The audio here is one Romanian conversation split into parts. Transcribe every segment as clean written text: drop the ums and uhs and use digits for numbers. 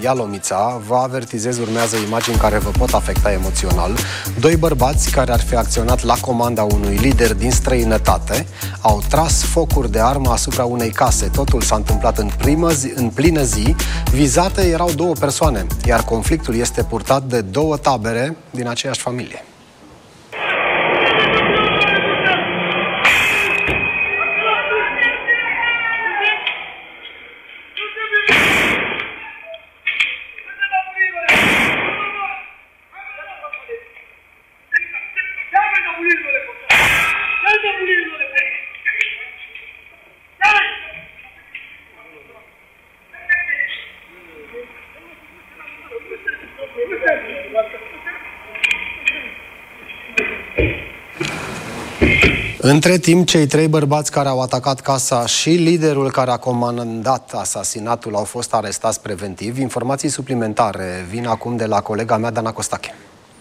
Ialomița. Vă avertizez, urmează imagini care vă pot afecta emoțional. Doi bărbați care ar fi acționat la comanda unui lider din străinătate au tras focuri de armă asupra unei case. Totul s-a întâmplat în plină zi. Vizate erau două persoane, iar conflictul este purtat de două tabere din aceeași familie. Între timp, cei trei bărbați care au atacat casa și liderul care a comandat asasinatul au fost arestați preventiv. Informații suplimentare vin acum de la colega mea, Dana Costache.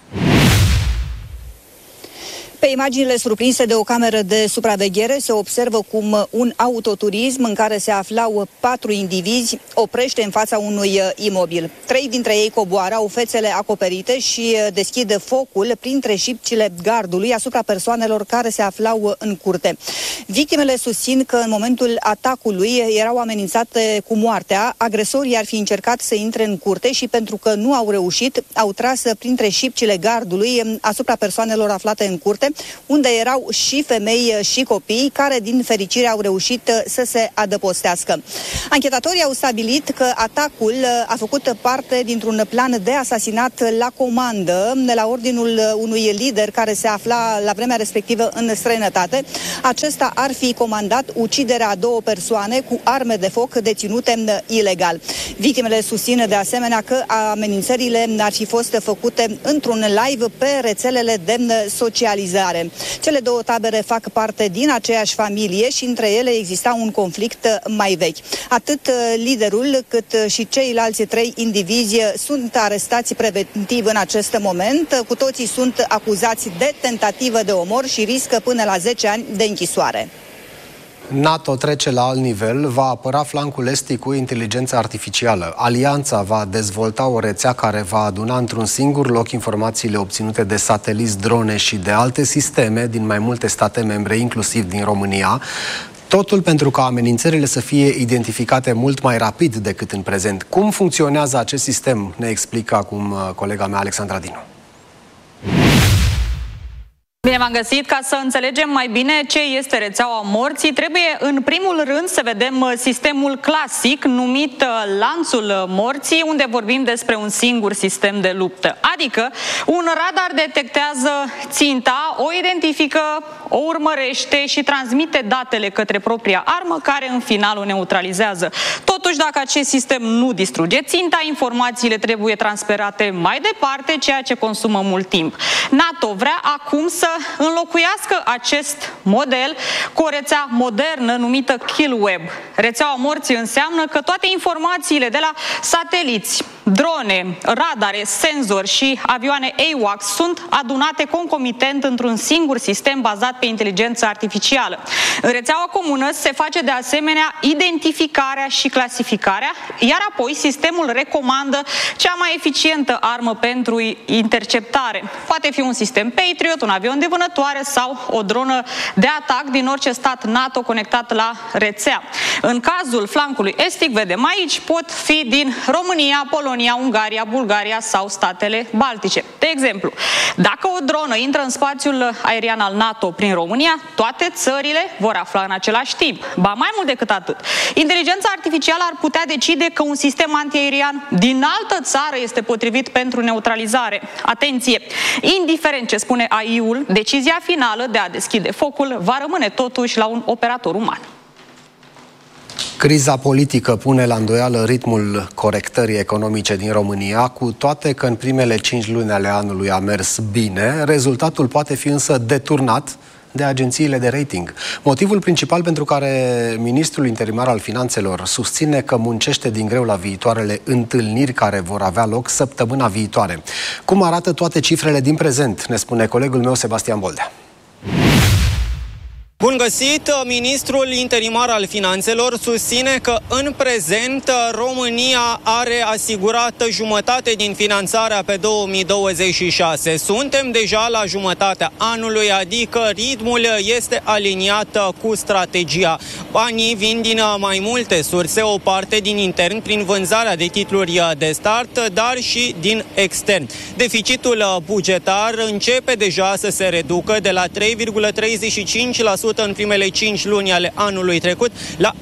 Pe imaginile surprinse de o cameră de supraveghere se observă cum un autoturism în care se aflau 4 indivizi oprește în fața unui imobil. 3 dintre ei coboară, au fețele acoperite și deschid focul printre șipcile gardului asupra persoanelor care se aflau în curte. Victimele susțin că în momentul atacului erau amenințate cu moartea. Agresorii ar fi încercat să intre în curte și pentru că nu au reușit, au tras printre șipcile gardului asupra persoanelor aflate în curte, unde erau și femei și copii care, din fericire, au reușit să se adăpostească. Anchetatorii au stabilit că atacul a făcut parte dintr-un plan de asasinat la comandă, la ordinul unui lider care se afla la vremea respectivă în străinătate. Acesta ar fi comandat uciderea a 2 persoane cu arme de foc deținute ilegal. Victimele susțin de asemenea că amenințările ar fi fost făcute într-un live pe rețelele de socializare. Cele două tabere fac parte din aceeași familie și între ele exista un conflict mai vechi. Atât liderul cât și ceilalți 3 indivizi sunt arestați preventiv în acest moment. Cu toții sunt acuzați de tentativă de omor și riscă până la 10 ani de închisoare. NATO trece la alt nivel, va apăra flancul estic cu inteligență artificială. Alianța va dezvolta o rețea care va aduna într-un singur loc informațiile obținute de sateliți, drone și de alte sisteme din mai multe state membre, inclusiv din România. Totul pentru ca amenințările să fie identificate mult mai rapid decât în prezent. Cum funcționează acest sistem, ne explică acum colega mea, Alexandra Dinu. Bine v-am găsit. Ca să înțelegem mai bine ce este rețeaua morții, trebuie în primul rând să vedem sistemul clasic numit lanțul morții, unde vorbim despre un singur sistem de luptă. Adică un radar detectează ținta, o identifică, o urmărește și transmite datele către propria armă, care în final o neutralizează. Totuși, dacă acest sistem nu distruge ținta, informațiile trebuie transferate mai departe, ceea ce consumă mult timp. NATO vrea acum să înlocuiască acest model cu o rețea modernă numită KillWeb. Rețeaua morții înseamnă că toate informațiile de la sateliți, drone, radare, senzori și avioane AWACS sunt adunate concomitent într-un singur sistem bazat pe inteligență artificială. În rețeaua comună se face de asemenea identificarea și clasificarea, iar apoi sistemul recomandă cea mai eficientă armă pentru interceptare. Poate fi un sistem Patriot, un avion de vânătoare sau o dronă de atac din orice stat NATO conectat la rețea. În cazul flancului estic, vedem aici, pot fi din România, Polonia, Ungaria, Bulgaria sau statele Baltice. De exemplu, dacă o dronă intră în spațiul aerian al NATO prin România, toate țările vor afla în același timp. Ba mai mult decât atât, inteligența artificială ar putea decide că un sistem antiaerian din altă țară este potrivit pentru neutralizare. Atenție! Indiferent ce spune AI-ul, decizia finală de a deschide focul va rămâne totuși la un operator uman. Criza politică pune la îndoială ritmul corectării economice din România, cu toate că în primele 5 luni ale anului a mers bine, rezultatul poate fi însă deturnat de agențiile de rating. Motivul principal pentru care ministrul interimar al finanțelor susține că muncește din greu la viitoarele întâlniri care vor avea loc săptămâna viitoare. Cum arată toate cifrele din prezent, ne spune colegul meu Sebastian Boldea. Bun găsit! Ministrul interimar al Finanțelor susține că în prezent România are asigurată jumătate din finanțarea pe 2026. Suntem deja la jumătatea anului, adică ritmul este aliniat cu strategia. Banii vin din mai multe surse, o parte din intern prin vânzarea de titluri de start, dar și din extern. Deficitul bugetar începe deja să se reducă de la 3,35% în primele 5 luni ale anului trecut la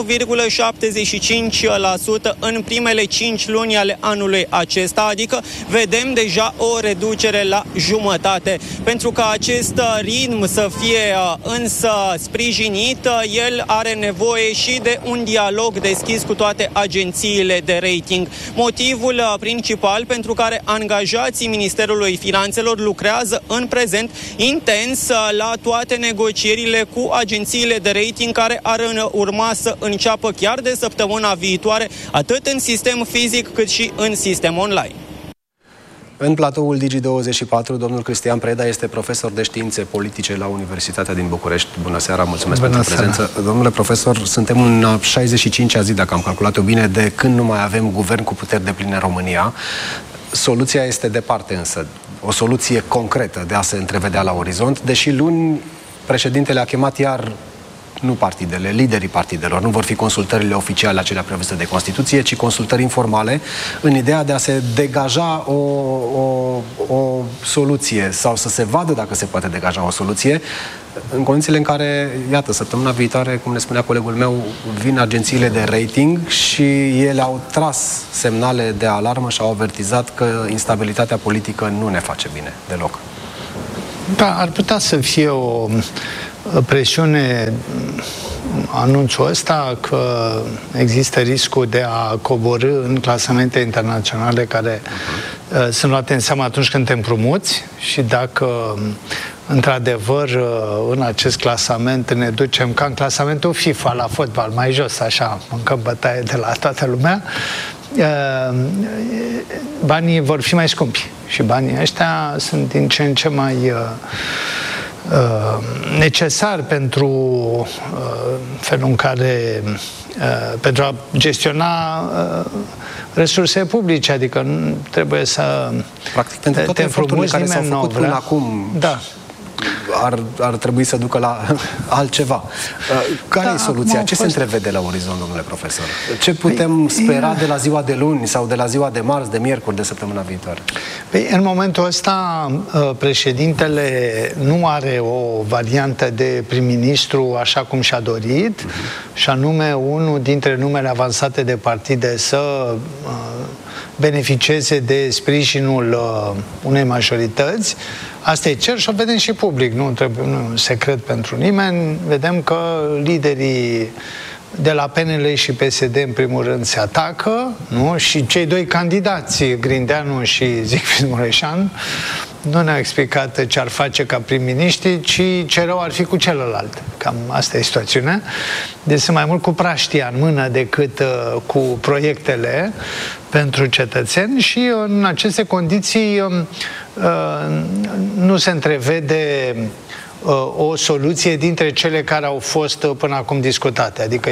1,75% în primele 5 luni ale anului acesta, adică vedem deja o reducere la jumătate. Pentru ca acest ritm să fie însă sprijinit, el are nevoie și de un dialog deschis cu toate agențiile de rating. Motivul principal pentru care angajații Ministerului Finanțelor lucrează în prezent intens la toate negocierile cu agențiile de rating care ar urma să înceapă chiar de săptămâna viitoare, atât în sistem fizic cât și în sistem online. În platoul Digi24, domnul Cristian Preda este profesor de științe politice la Universitatea din București. Bună seara, mulțumesc pentru prezență. Domnule profesor, suntem în 65-a zi, dacă am calculat-o bine, de când nu mai avem guvern cu puteri depline în România. Soluția este departe însă, o soluție concretă de a se întrevedea la orizont, deși luni președintele a chemat iar nu partidele, liderii partidelor. Nu vor fi consultările oficiale acelea prevăzute de Constituție, ci consultări informale, în ideea de a se degaja o soluție sau să se vadă dacă se poate degaja o soluție, în condițiile în care, iată, săptămâna viitoare, cum ne spunea colegul meu, vin agențiile de rating și ele au tras semnale de alarmă și au avertizat că instabilitatea politică nu ne face bine deloc. Da, ar putea să fie o presiune, anunțul ăsta, că există riscul de a coborî în clasamente internaționale care sunt luate în seamă atunci când te împrumuți și dacă într-adevăr în acest clasament ne ducem ca în clasamentul FIFA la fotbal, mai jos, așa, mâncăm bătaie de la toată lumea, banii vor fi mai scumpi și banii ăștia sunt din ce în ce mai necesar pentru felul în care pentru a gestiona resurse publice, adică trebuie să practic pentru toate eforturile care s-au făcut până acum. Da. Ar trebui să ducă la altceva. Care e soluția? Ce se întrevede la orizont, domnule profesor? Ce putem spera de la ziua de luni sau de la ziua de marți, de miercuri, de săptămâna viitoare? În momentul ăsta, președintele nu are o variantă de prim-ministru așa cum și-a dorit, și anume unul dintre numele avansate de partide să beneficieze de sprijinul unei majorități. Asta e cer și o vedem și public, nu e un secret pentru nimeni. Vedem că liderii de la PNL și PSD în primul rând se atacă, nu? Și cei doi candidați, Grindeanu și Zicfried Mureșan, nu ne-au explicat ce ar face ca prim-miniștri, ci ce rău ar fi cu celălalt. Cam asta e situația. Deci sunt mai mult cu praștia în mână decât cu proiectele pentru cetățeni și în aceste condiții nu se întrevede o soluție dintre cele care au fost până acum discutate. Adică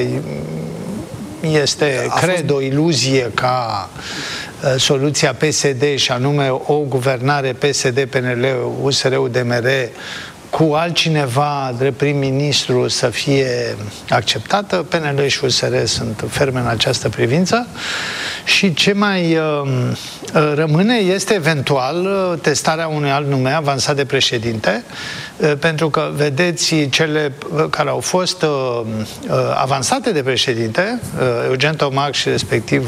este, cred, o iluzie ca soluția PSD, și anume o guvernare PSD, PNL, USR, UDMR cu altcineva drept prim-ministru să fie acceptată. PNL și USR sunt ferme în această privință și ce mai rămâne este eventual testarea unui alt nume avansat de președinte, pentru că, vedeți, cele care au fost avansate de președinte, Eugen Tomac și respectiv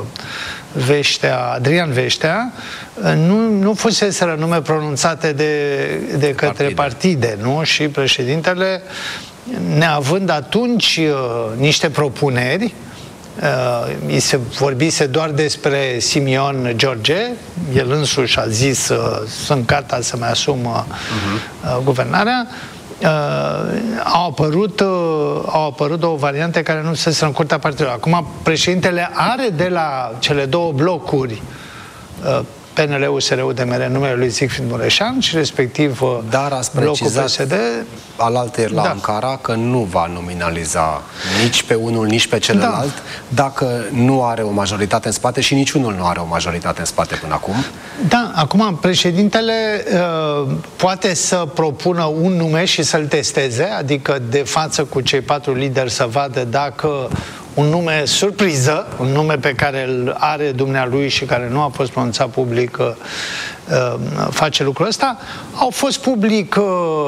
Adrian Veștea, nu fuseseră nume pronunțate de către partide, nu? Și președintele, neavând atunci niște propuneri, se vorbise doar despre Simion George, el însuși a zis sunt gata să-mi asum guvernarea. Au apărut două variante care nu se în curtea partidelor. Acum președintele are de la cele două blocuri PNL, USR, UDMR, numele lui Siegfried Mureșan și respectiv dar ați precizat PSD, alaltăieri la Ankara că nu va nominaliza nici pe unul, nici pe celălalt, dacă nu are o majoritate în spate și niciunul nu are o majoritate în spate până acum. Da, acum președintele poate să propună un nume și să-l testeze, adică de față cu cei 4 lideri să vadă dacă un nume surpriză, un nume pe care îl are dumnealui și care nu a fost pronunțat public, face lucrul ăsta. Au fost public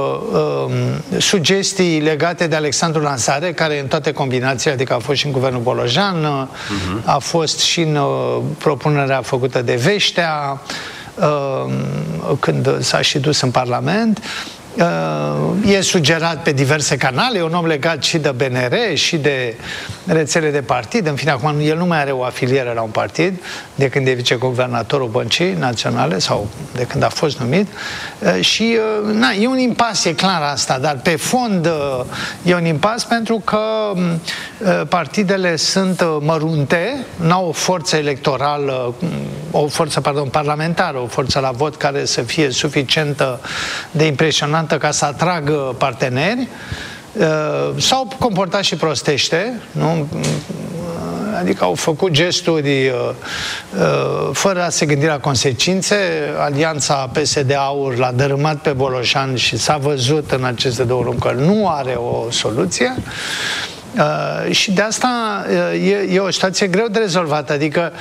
sugestii legate de Alexandru Lansare, care în toate combinațiile, adică a fost și în guvernul Bolojan, a fost și în propunerea făcută de Veștea, când s-a și dus în Parlament. E sugerat pe diverse canale, e un om legat și de BNR și de rețele de partid. În fine, acum el nu mai are o afiliere la un partid de când e viceguvernatorul Băncii Naționale sau de când a fost numit. Și e un impas, e clar asta, dar pe fond e un impas pentru că partidele sunt mărunte, n-au o forță electorală, parlamentară, o forță la vot care să fie suficientă de impresionantă ca să atragă parteneri. S-au comportat și prostește, nu? Adică au făcut gesturi fără a se gândi la consecințe. Alianța PSD-AUR l-a dărâmat pe Bolojan și s-a văzut în aceste 2 luni că nu are o soluție. Și de asta e o situație greu de rezolvat. Adică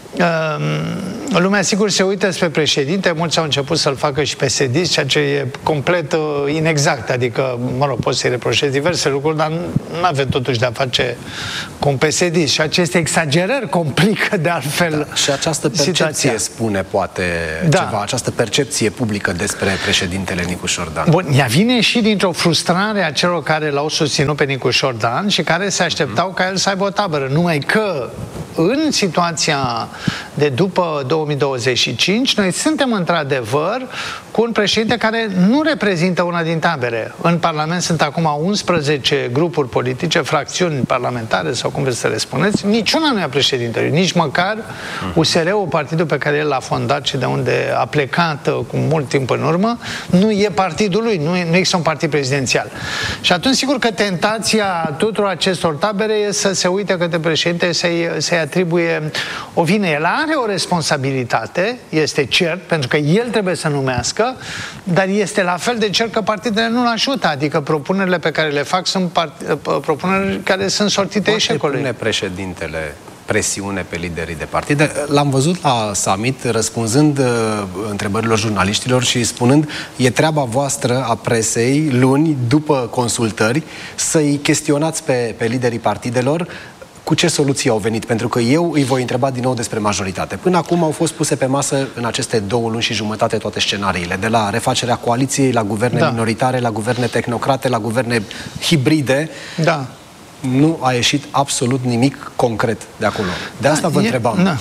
lumea sigur se uită spre președinte, mulți au început să-l facă și PSD, ceea ce e complet inexact, adică, mă rog, poți să-i reproșezi diverse lucruri, dar nu avem totuși de-a face cu un PSD și aceste exagerări complică de altfel și această percepție spune poate ceva, această percepție publică despre președintele Nicușor Dan. Bun, ea vine și dintr-o frustrare a celor care l-au susținut pe Nicușor Dan și care se așteptau ca el să aibă o tabără, numai că în situația de după 2025, noi suntem într-adevăr cu un președinte care nu reprezintă una din tabere. În Parlament sunt acum 11 grupuri politice, fracțiuni parlamentare sau cum vreți să le spuneți, niciuna nu e a președintelui, nici măcar USR-ul, partidul pe care el l-a fondat și de unde a plecat cu mult timp în urmă, nu e partidul lui, nu există un partid prezidențial. Și atunci sigur că tentația tuturor acestor tabere e să se uite către președinte, să-i atribuie o vină. El are o responsabilitate, este cert, pentru că el trebuie să numească, dar este la fel de cert că partidele nu-l ajută, adică propunerile pe care le fac sunt propuneri care sunt sortite eșecului. Pune președintele presiune pe liderii de partide. L-am văzut la summit răspunzând întrebărilor jurnaliștilor și spunând: e treaba voastră a presei luni după consultări să-i chestionați pe liderii partidelor cu ce soluții au venit, pentru că eu îi voi întreba din nou despre majoritate. Până acum au fost puse pe masă în aceste 2 luni și jumătate toate scenariile, de la refacerea coaliției, la guverne minoritare, la guverne tehnocrate, la guverne hibride. Da. Nu a ieșit absolut nimic concret de acolo. De asta vă întrebam.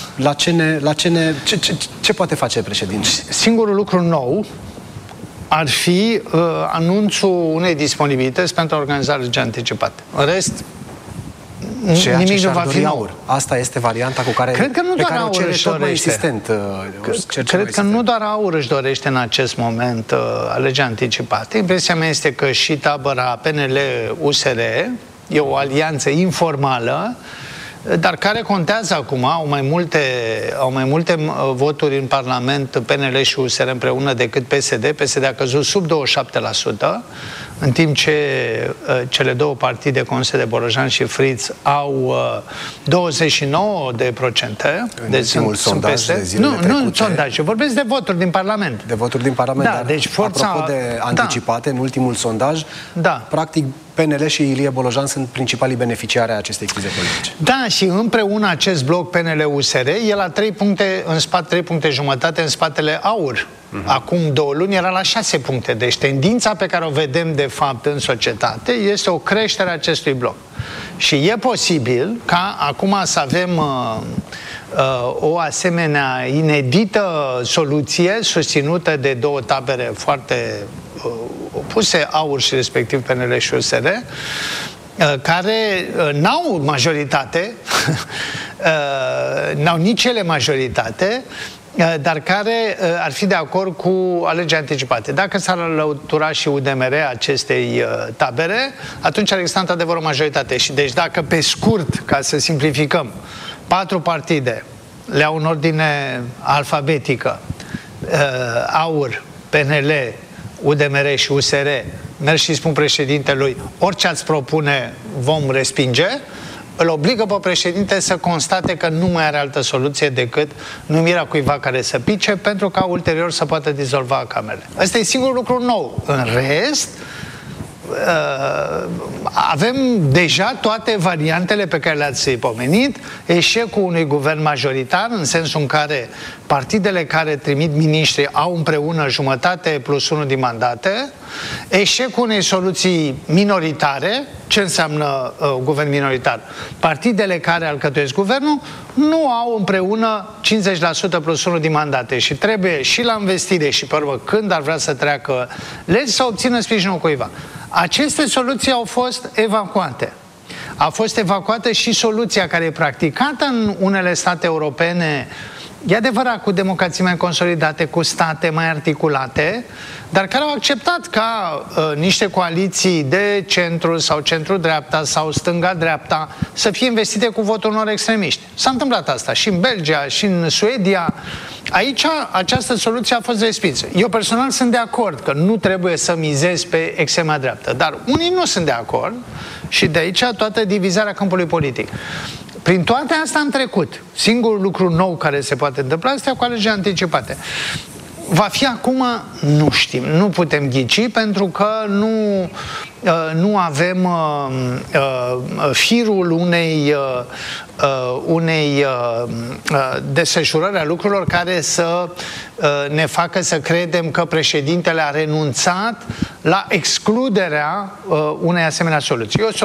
Ce poate face președintele? Singurul lucru nou ar fi anunțul unei disponibilități pentru a organiza alegeri anticipate. În rest, nimic nu va fi nou. Asta este varianta cu care, cred că nu doar AUR își dorește. Cred că nu doar AUR își dorește în acest moment alegeri anticipate. Impresia mea este că și tabăra PNL-USR e o alianță informală, dar care contează acum, au mai multe voturi în Parlament PNL și USR împreună decât PSD. PSD a căzut sub 27%, în timp ce cele 2 partide conduse de Bolojan și Fritz au 29%. Deci sunt sondaj de zilele trecute. Nu sondaj, vorbesc de voturi din Parlament. De voturi din Parlament, da, deci apropo de anticipate, în ultimul sondaj, practic PNL și Ilie Bolojan sunt principalii beneficiari ai acestei crize politice. Da, și împreună acest bloc PNL-USR e la 3 puncte în spate, 3 puncte jumătate în spatele AUR. Acum 2 luni era la 6 puncte. Deci tendința pe care o vedem de fapt în societate este o creștere a acestui bloc. Și e posibil ca acum să avem o asemenea inedită soluție susținută de 2 tabere foarte opuse, AUR și respectiv PNL și USR, care n-au majoritate, n-au nici ele majoritate, dar care ar fi de acord cu alegeri anticipate. Dacă s-ar alătura și UDMR acestei tabere, atunci ar exista într-adevăr o majoritate. Și deci dacă pe scurt, ca să simplificăm, 4 partide le au în ordine alfabetică, AUR, PNL, UDMR și USR, merg și spun președintelui, orice ați propune vom respinge, îl obligă pe președinte să constate că nu mai are altă soluție decât numirea cuiva care să pice, pentru ca ulterior să poată dizolva camerele. Ăsta e singurul lucru nou. În rest, avem deja toate variantele pe care le-ați pomenit, eșecul unui guvern majoritar, în sensul în care partidele care trimit miniștri au împreună jumătate plus 1 din mandate, eșecul unei soluții minoritare. Ce înseamnă guvern minoritar? Partidele care alcătuiesc guvernul nu au împreună 50% plus 1 din mandate și trebuie și la investire și pe urmă când ar vrea să treacă legi să obțină sprijinul cuiva. Aceste soluții au fost evacuate. A fost evacuată și soluția care e practicată în unele state europene, e adevărat, cu democrații mai consolidate, cu state mai articulate, dar care au acceptat ca niște coaliții de centru sau centru-dreapta sau stânga-dreapta să fie investite cu votul unor extremiști. S-a întâmplat asta și în Belgia, și în Suedia. Aici această soluție a fost respinsă. Eu personal sunt de acord că nu trebuie să mizez pe extrema dreaptă, dar unii nu sunt de acord și de aici toată divizarea câmpului politic. Prin toate astea am trecut. Singurul lucru nou care se poate întâmpla este cu alegeri anticipate. Va fi acum? Nu știm. Nu putem ghici pentru că nu avem firul unei desfășurări a lucrurilor care să ne facă să credem că președintele a renunțat la excluderea unei asemenea soluții.